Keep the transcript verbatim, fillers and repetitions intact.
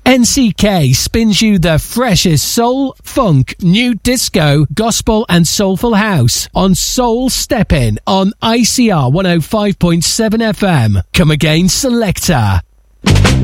N C K spins you the freshest soul, funk, new disco, gospel and soulful house on Soul Steppin' on I C R one oh five point seven F M. Come again, Selector.